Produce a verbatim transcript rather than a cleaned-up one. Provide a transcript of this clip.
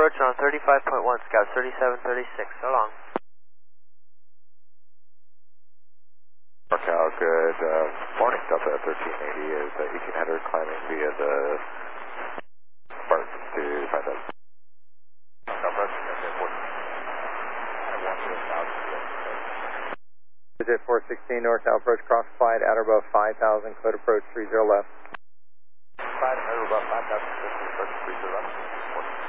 approach on thirty-five point one, Scout thirty-seven thirty-six, so long. Markel, good uh, morning, Delta thirteen eighty is uh, eighteen hundred climbing via the Spartans to find out. Visit four sixteen north, now approach cross Clyde, outer above five thousand, code approach three zero left. five, outer above five thousand, approach three zero left.